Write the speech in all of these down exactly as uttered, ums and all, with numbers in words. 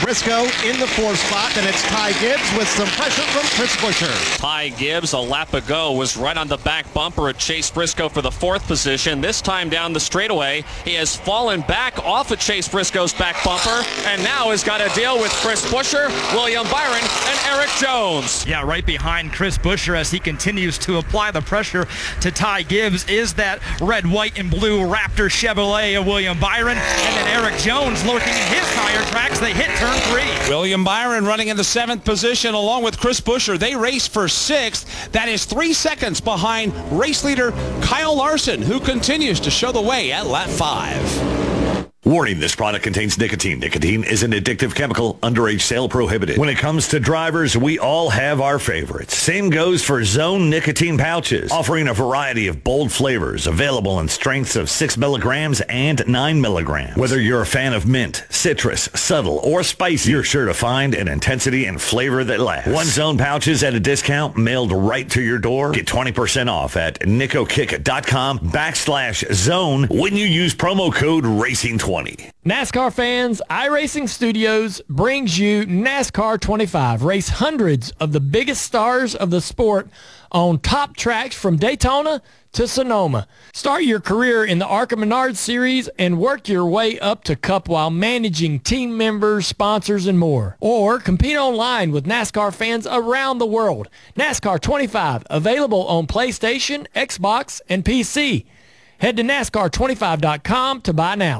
Briscoe in the fourth spot. Then it's Ty Gibbs with some pressure from Chris Buescher. Ty Gibbs, a lap ago, was right on the back bumper at Chase Briscoe for the fourth position. This time down the straightaway, he has fallen back off of Chase Briscoe's back bumper and now has got to deal with Chris Buescher, William Byron, and Eric Jones. Yeah, right behind Chris Buescher as he continues to apply the pressure to Ty Gibbs is that red, white, and blue Raptor Chevrolet of William Byron. And then Eric Jones lurking in his tire tracks. They hit turn three. William Byron running in the seventh position along with Chris Buescher. They race for sixth. That is three seconds behind race leader Kyle Larson, who continues to show the way at lap five. Warning, this product contains nicotine. Nicotine is an addictive chemical. Underage sale prohibited. When it comes to drivers, we all have our favorites. Same goes for Zone nicotine pouches, offering a variety of bold flavors, available in strengths of six milligrams and nine milligrams. Whether you're a fan of mint, citrus, subtle, or spicy, you're sure to find an intensity and flavor that lasts. One Zone pouches at a discount mailed right to your door. Get twenty percent off at nicokick.com backslash zone when you use promo code racing twenty. NASCAR fans, iRacing Studios brings you NASCAR twenty-five. Race hundreds of the biggest stars of the sport on top tracks from Daytona to Sonoma. Start your career in the ARCA Menard Series and work your way up to Cup while managing team members, sponsors, and more. Or compete online with NASCAR fans around the world. NASCAR twenty-five, available on PlayStation, Xbox, and P C. Head to NASCAR twenty-five dot com to buy now.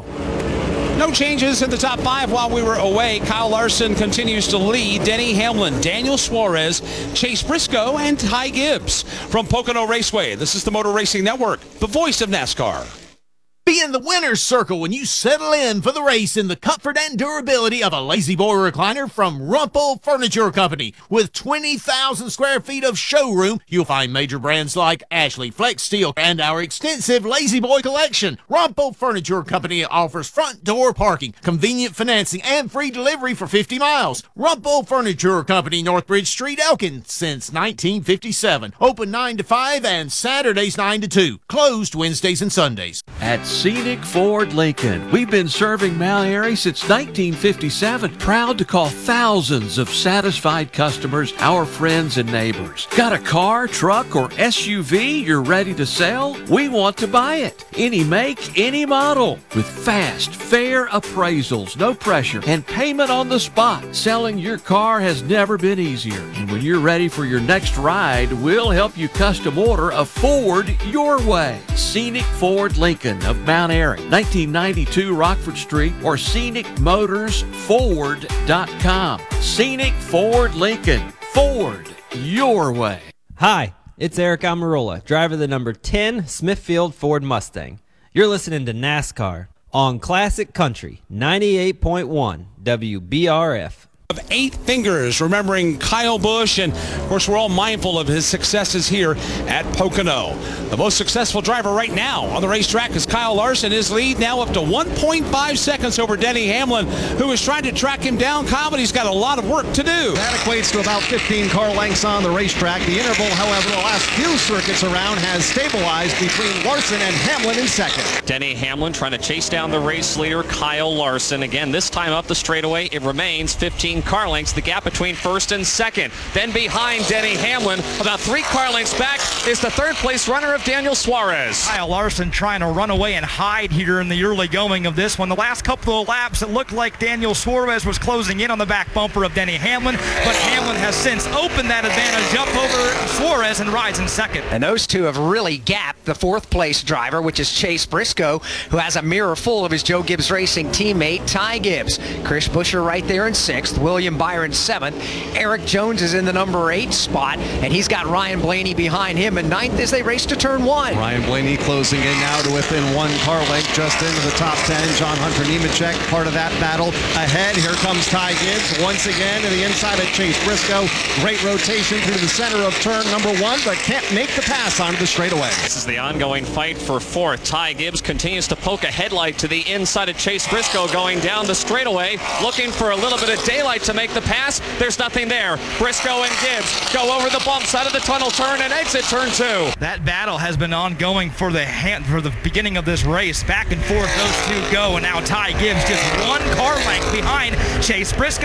No changes in the top five while we were away. Kyle Larson continues to lead. Denny Hamlin, Daniel Suarez, Chase Briscoe, and Ty Gibbs. From Pocono Raceway, this is the Motor Racing Network, the voice of NASCAR. Be in the winner's circle when you settle in for the race in the comfort and durability of a Lazy Boy recliner from Rumpel Furniture Company. With twenty thousand square feet of showroom, you'll find major brands like Ashley, Flex Steel, and our extensive Lazy Boy collection. Rumpel Furniture Company offers front door parking, convenient financing, and free delivery for fifty miles. Rumpel Furniture Company, Northbridge Street, Elkin, since nineteen fifty-seven. Open nine to five and Saturdays nine to two. Closed Wednesdays and Sundays. At Scenic Ford Lincoln, we've been serving Mount Airy since nineteen fifty-seven. Proud to call thousands of satisfied customers our friends and neighbors. Got a car, truck, or S U V you're ready to sell? We want to buy it. Any make, any model. With fast, fair appraisals, no pressure, and payment on the spot. Selling your car has never been easier. And when you're ready for your next ride, we'll help you custom order a Ford your way. Scenic Ford Lincoln of Mount Airy, nineteen ninety-two Rockford Street, or scenic motors ford dot com. Scenic Ford Lincoln. Ford your way. Hi, it's Eric Amarola, driver of the number ten Smithfield Ford Mustang. You're listening to NASCAR on Classic Country ninety-eight point one W B R F. Of eight fingers, remembering Kyle Busch, and of course we're all mindful of his successes here at Pocono. The most successful driver right now on the racetrack is Kyle Larson. His lead now up to one point five seconds over Denny Hamlin, who is trying to track him down, Kyle, but he's got a lot of work to do. That equates to about fifteen car lengths on the racetrack. The interval, however, the last few circuits around has stabilized between Larson and Hamlin in second. Denny Hamlin trying to chase down the race leader, Kyle Larson. Again, this time up the straightaway, it remains fifteen car lengths, the gap between first and second. Then behind Denny Hamlin, about three car lengths back, is the third place runner of Daniel Suarez. Kyle Larson trying to run away and hide here in the early going of this one. The last couple of laps, it looked like Daniel Suarez was closing in on the back bumper of Denny Hamlin, but Hamlin has since opened that advantage up over Suarez and rides in second. And those two have really gapped the fourth place driver, which is Chase Briscoe, who has a mirror full of his Joe Gibbs Racing teammate, Ty Gibbs. Chris Buescher right there in sixth, William Byron seventh. Eric Jones is in the number eight spot, and he's got Ryan Blaney behind him in ninth as they race to turn one. Ryan Blaney closing in now to within one car length, just into the top ten. John Hunter Nemechek, part of that battle. Ahead, here comes Ty Gibbs once again to the inside of Chase Briscoe. Great rotation through the center of turn number one, but can't make the pass onto the straightaway. This is the ongoing fight for fourth. Ty Gibbs continues to poke a headlight to the inside of Chase Briscoe going down the straightaway, looking for a little bit of daylight to make the pass. There's nothing there. Briscoe and Gibbs go over the bumps out of the tunnel turn and exit turn two. That battle has been ongoing for the hand, for the beginning of this race. Back and forth those two go, and now Ty Gibbs just one car length behind Chase Briscoe.